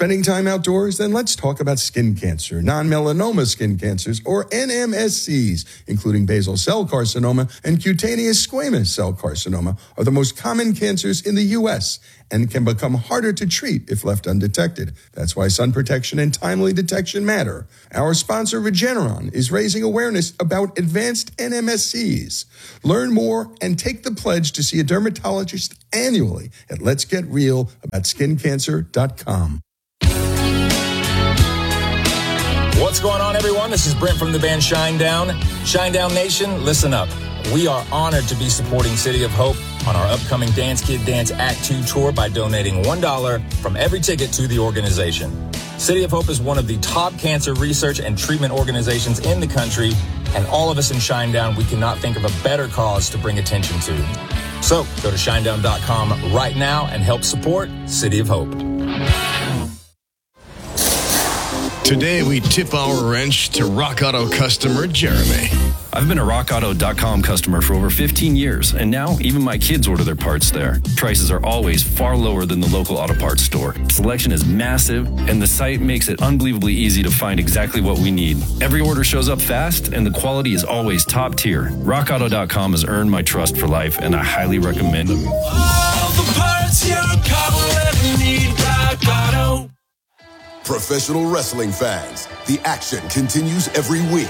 Spending time outdoors? Then let's talk about skin cancer. Non-melanoma skin cancers, or NMSCs, including basal cell carcinoma and cutaneous squamous cell carcinoma, are the most common cancers in the U.S. and can become harder to treat if left undetected. That's why sun protection and timely detection matter. Our sponsor, Regeneron, is raising awareness about advanced NMSCs. Learn more and take the pledge to see a dermatologist annually at letsgetrealaboutSkinCancer.com. What's going on, everyone? This is Brent from the band Shinedown. Shinedown Nation, listen up. We are honored to be supporting City of Hope on our upcoming Dance Kid Dance Act 2 tour by donating $1 from every ticket to the organization. City of Hope is one of the top cancer research and treatment organizations in the country, and all of us in Shinedown, we cannot think of a better cause to bring attention to. So go to shinedown.com right now and help support City of Hope. Today, we tip our wrench to Rock Auto customer Jeremy. I've been a RockAuto.com customer for over 15 years, and now even my kids order their parts there. Prices are always far lower than the local auto parts store. Selection is massive, and the site makes it unbelievably easy to find exactly what we need. Every order shows up fast, and the quality is always top tier. RockAuto.com has earned my trust for life, and I highly recommend them. All the parts your car will ever need, Rock Auto. Professional wrestling fans, the action continues every week.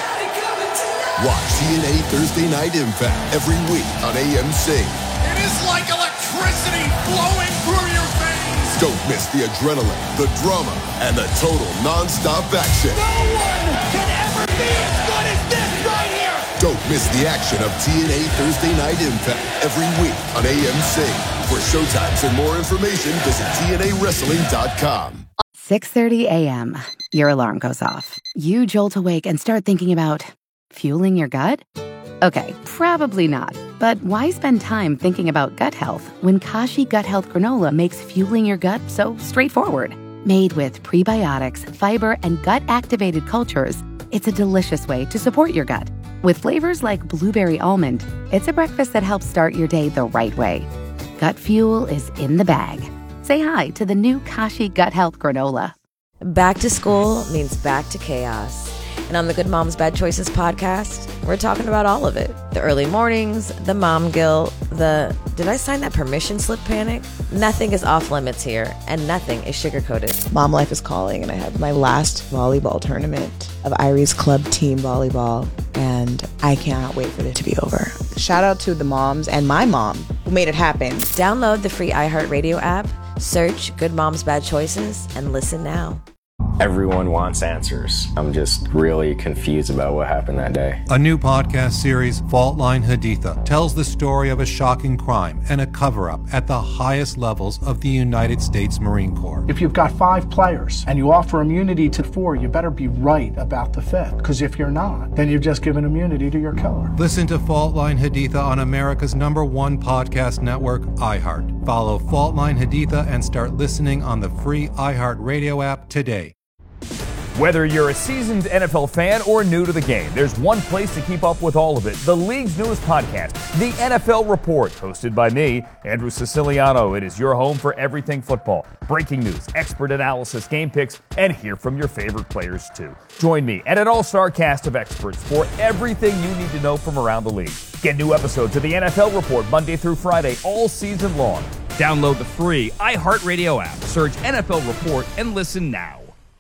Watch TNA Thursday Night Impact every week on AMC. It is like electricity flowing through your veins. Don't miss the adrenaline, the drama, and the total non-stop action. No one can ever be as good as this right here. Don't miss the action of TNA Thursday Night Impact every week on AMC. For showtimes and more information, visit TNAWrestling.com. 6:30 a.m. Your alarm goes off. You jolt awake and start thinking about fueling your gut? Okay, probably not. But why spend time thinking about gut health when Kashi Gut Health Granola makes fueling your gut so straightforward? Made with prebiotics, fiber, and gut-activated cultures, it's a delicious way to support your gut. With flavors like blueberry almond, it's a breakfast that helps start your day the right way. Gut fuel is in the bag. Say hi to the new Kashi Gut Health Granola. Back to school means back to chaos. And on the Good Moms Bad Choices podcast, we're talking about all of it. The early mornings, the mom guilt, the did I sign that permission slip panic? Nothing is off limits here, and nothing is sugar-coated. Mom life is calling, and I have my last volleyball tournament of Irie's club team volleyball, and I cannot wait for it to be over. Shout out to the moms and my mom who made it happen. Download the free iHeartRadio app, search Good Moms Bad Choices, and listen now. Everyone wants answers. I'm just really confused about what happened that day. A new podcast series, Fault Line Haditha, tells the story of a shocking crime and a cover-up at the highest levels of the United States Marine Corps. If you've got 5 players and you offer immunity to 4, you better be right about the 5th. Because if you're not, then you've just given immunity to your killer. Listen to Fault Line Haditha on America's #1 podcast network, iHeart. Follow Fault Line Haditha and start listening on the free iHeartRadio app today. Whether you're a seasoned NFL fan or new to the game, there's one place to keep up with all of it. The league's newest podcast, The NFL Report, hosted by me, Andrew Siciliano. It is your home for everything football. Breaking news, expert analysis, game picks, and hear from your favorite players too. Join me and an all-star cast of experts for everything you need to know from around the league. Get new episodes of The NFL Report Monday through Friday all season long. Download the free iHeartRadio app. Search NFL Report and listen now.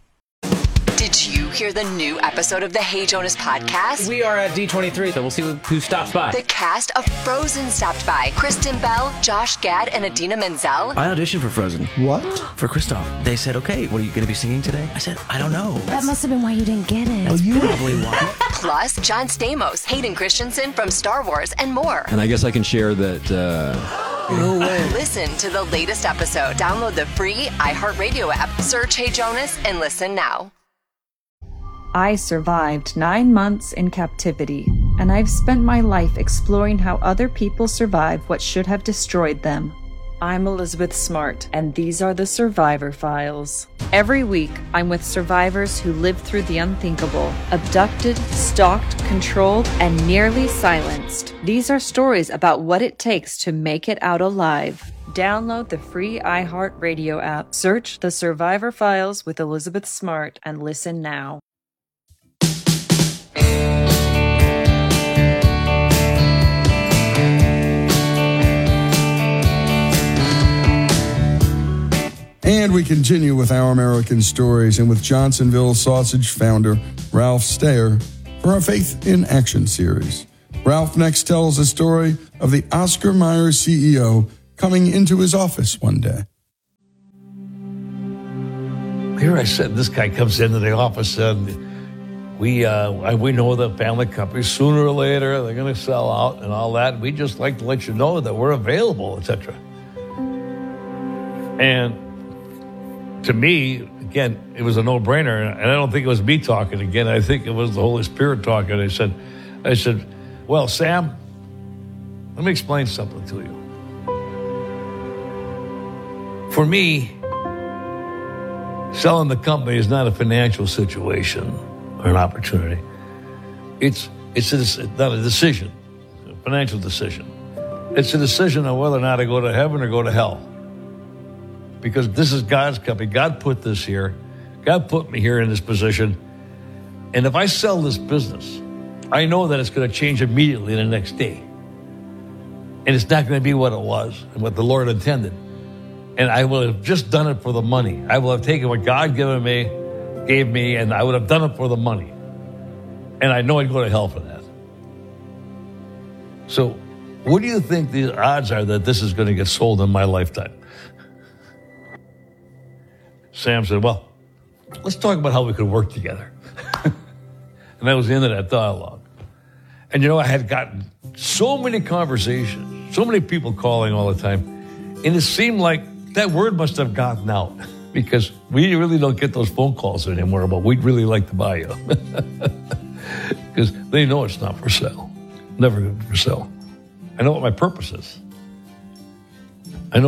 Did you hear the new episode of the Hey Jonas podcast? We are at D23, so we'll see who stops by. The cast of Frozen stopped by. Kristen Bell, Josh Gad, and Idina Menzel. I auditioned for Frozen. What? For Kristoff. They said, okay, what are you going to be singing today? I said, I don't know. That must have been why you didn't get it. That's probably why. Plus, John Stamos, Hayden Christensen from Star Wars, and more. And I guess I can share that... No way. Listen to the latest episode. Download the free iHeartRadio app. Search Hey Jonas and listen now. I survived 9 months in captivity, and I've spent my life exploring how other people survive what should have destroyed them. I'm Elizabeth Smart, and these are the Survivor Files. Every week, I'm with survivors who lived through the unthinkable, abducted, stalked, controlled, and nearly silenced. These are stories about what it takes to make it out alive. Download the free iHeartRadio app. Search The Survivor Files with Elizabeth Smart and listen now. And we continue with Our American Stories and with Johnsonville Sausage founder Ralph Steyer for our Faith in Action series. Ralph next tells the story of the Oscar Mayer CEO coming into his office one day. Here I said, this guy comes into the office and we know the family company, sooner or later, they're going to sell out and all that. We just like to let you know that we're available, etc. And to me, again, it was a no-brainer. And I don't think it was me talking again. I think it was the Holy Spirit talking. I said, well, Sam, let me explain something to you. For me, selling the company is not a financial situation or an opportunity. It's not a decision, a financial decision. It's a decision on whether or not I go to heaven or go to hell. Because this is God's company. God put this here. God put me here in this position. And if I sell this business, I know that it's going to change immediately the next day. And it's not going to be what it was and what the Lord intended. And I will have just done it for the money. I will have taken what God gave me, and I would have done it for the money. And I know I'd go to hell for that. So what do you think the odds are that this is going to get sold in my lifetime? Sam said, well, let's talk about how we could work together. And that was the end of that dialogue. And I had gotten so many conversations, so many people calling all the time. And it seemed like that word must have gotten out because we really don't get those phone calls anymore about we'd really like to buy you. Because they know it's not for sale. Never going to be for sale. I know what my purpose is. And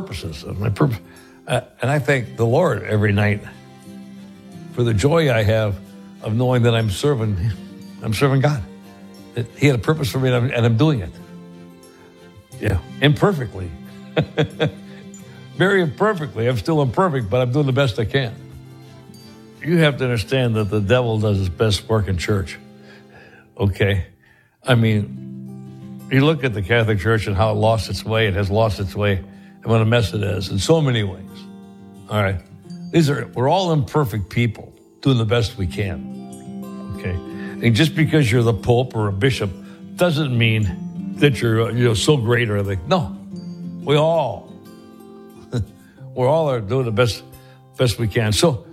I thank the Lord every night for the joy I have of knowing that I'm serving God. That He had a purpose for me and I'm doing it. Yeah, imperfectly. Very imperfectly. I'm still imperfect, but I'm doing the best I can. You have to understand that the devil does his best work in church. Okay? I mean, you look at the Catholic Church and how it lost its way. It has lost its way and what a mess it is in so many ways. All right? We're all imperfect people doing the best we can. Okay? And just because you're the Pope or a bishop doesn't mean that you're so great or anything. No. We all are doing the best we can. So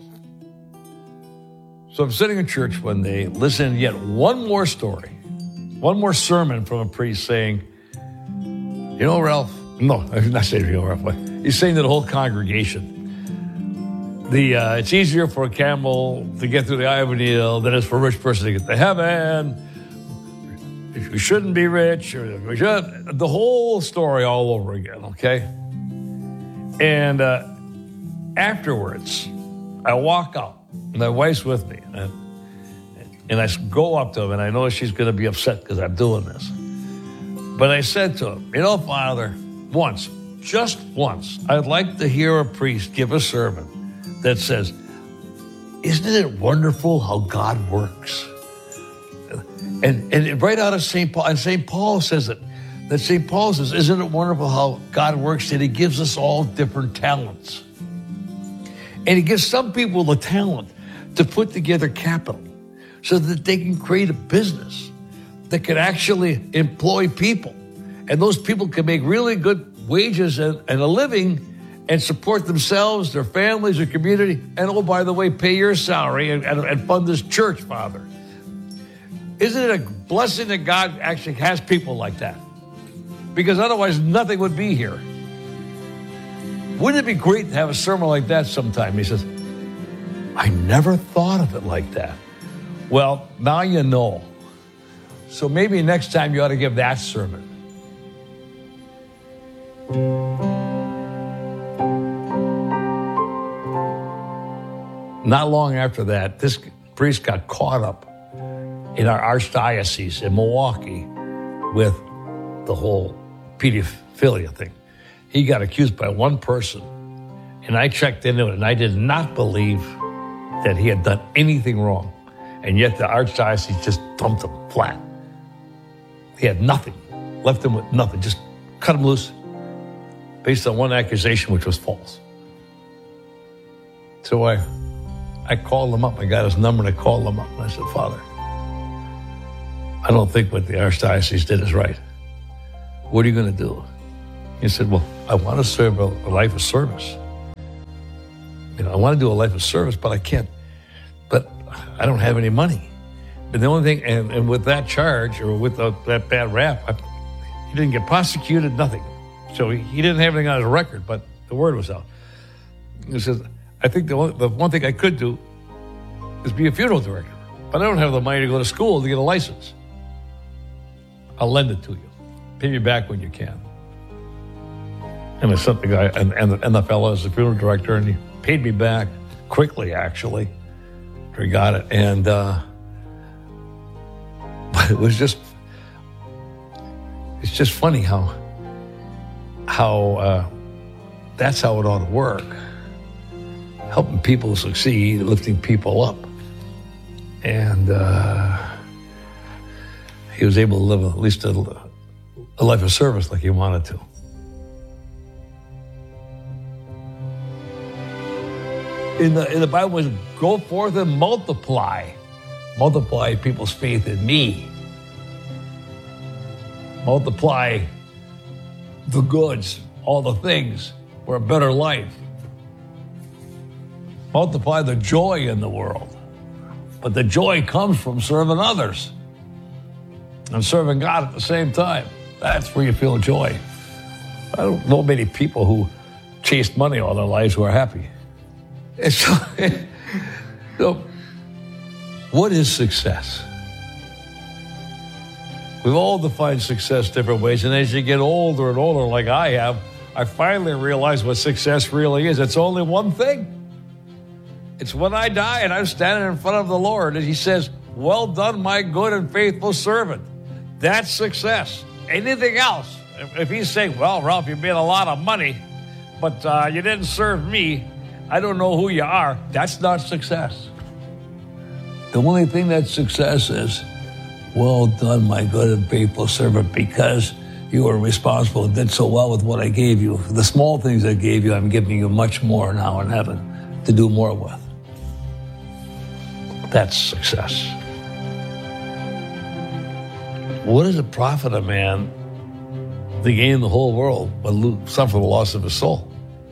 I'm sitting in church one day, listening to yet one more story, one more sermon from a priest saying, Ralph, no, I'm not saying Ralph, but he's saying to the whole congregation, it's easier for a camel to get through the eye of a needle than it is for a rich person to get to heaven. We shouldn't be rich, or we should. The whole story all over again, okay? And afterwards, I walk out, and my wife's with me, and I go up to him, and I know she's going to be upset because I'm doing this. But I said to him, Father, just once, I'd like to hear a priest give a sermon that says, isn't it wonderful how God works? And right out of St. Paul, and St. Paul says it, that St. Paul says, isn't it wonderful how God works, that He gives us all different talents. And He gives some people the talent to put together capital so that they can create a business that can actually employ people. And those people can make really good wages and a living and support themselves, their families, their community, and oh, by the way, pay your salary and fund this church, Father. Isn't it a blessing that God actually has people like that? Because otherwise nothing would be here. Wouldn't it be great to have a sermon like that sometime? He says, I never thought of it like that. Well, now you know. So maybe next time you ought to give that sermon. Not long after that, this priest got caught up in our archdiocese in Milwaukee with the whole pedophilia thing. he got accused by one person. And I checked into it, and I did not believe that he had done anything wrong. And yet the archdiocese just dumped him flat. He had nothing, left him with nothing, just cut him loose based on one accusation, which was false. So I called him up. I got his number and I called him up. And I said, Father, I don't think what the archdiocese did is right. What are you going to do? He said, well, I want to serve a life of service. I want to do a life of service, but I can't. But I don't have any money. But the only thing, and with that charge or with that bad rap, he didn't get prosecuted, nothing. So he didn't have anything on his record, but the word was out. He says, I think the one thing I could do is be a funeral director, but I don't have the money to go to school to get a license. I'll lend it to you. Pay me back when you can. And I sent the guy, and the fellow is the funeral director, and he paid me back quickly, actually. He got it. And but it was just, it's just funny how that's how it ought to work. Helping people succeed, lifting people up. And he was able to live at least a life of service like he wanted to. In the Bible, it says, go forth and multiply. Multiply people's faith in me. Multiply the goods, all the things for a better life. Multiply the joy in the world. But the joy comes from serving others and serving God at the same time. That's where you feel joy. I don't know many people who chased money all their lives who are happy. And so, what is success? We've all defined success different ways, and as you get older and older, like I have, I finally realized what success really is. It's only one thing. It's when I die and I'm standing in front of the Lord and he says, well done, my good and faithful servant. That's success. Anything else, if he's saying, well, Ralph, you made a lot of money, but you didn't serve me, I don't know who you are, that's not success. The only thing that's success is, well done, my good and faithful servant, because you were responsible and did so well with what I gave you. The small things I gave you, I'm giving you much more now in heaven to do more with. That's success. What does it profit a man to gain the whole world but suffer the loss of his soul?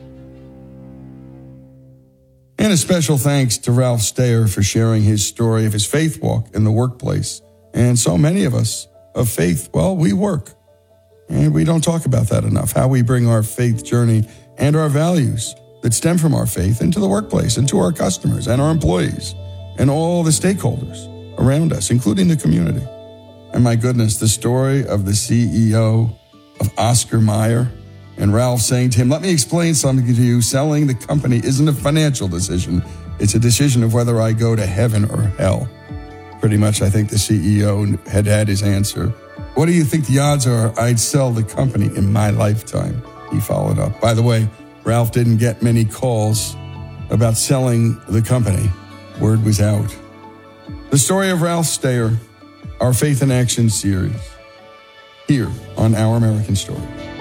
And a special thanks to Ralph Steyer for sharing his story of his faith walk in the workplace. And so many of us of faith, well, we work. And we don't talk about that enough, how we bring our faith journey and our values that stem from our faith into the workplace, into our customers and our employees and all the stakeholders around us, including the community. And my goodness, the story of the CEO of Oscar Mayer and Ralph saying to him, let me explain something to you. Selling the company isn't a financial decision. It's a decision of whether I go to heaven or hell. Pretty much, I think the CEO had his answer. What do you think the odds are I'd sell the company in my lifetime? He followed up. By the way, Ralph didn't get many calls about selling the company. Word was out. The story of Ralph Steyer, our Faith in Action series, here on Our American Story.